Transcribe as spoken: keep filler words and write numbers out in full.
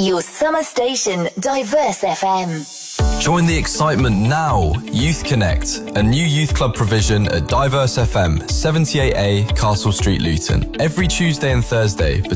Your summer station, Diverse F M. Join the excitement now. Youth Connect, a new youth club provision at Diverse F M, seventy-eight A Castle Street, Luton. Every Tuesday and Thursday